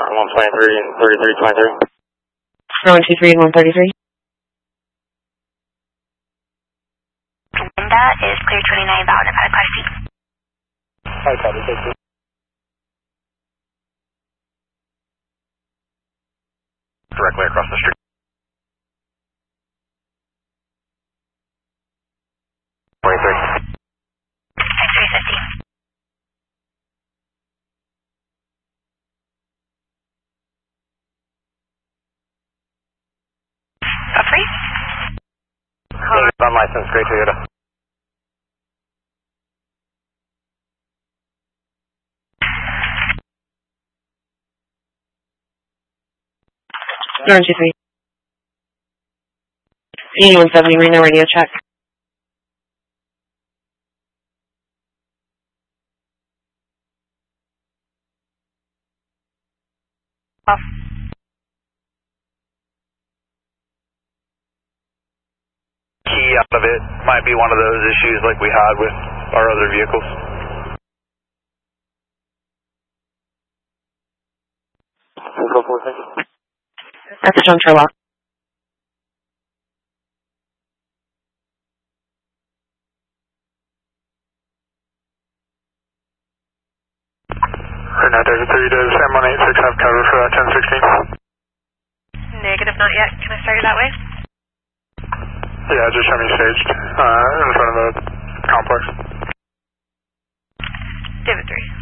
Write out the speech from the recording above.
123 and 3323. 123 and 133. Linda is clear 29 valid about class C. Hi, copy, thank you. Directly across the street. 23. 6315. Free? Unlicensed, Gray Toyota. Orange 3. Union 170, Reno radio check. Off. Key out of it might be one of those issues like we had with our other vehicles. Go for it, thank you. Message on Sherlock. Reno Desert 3 to San 186, have cover for 1016. Negative, not yet. Can I start you that way? Yeah, just show me staged in front of the complex. Divot 3.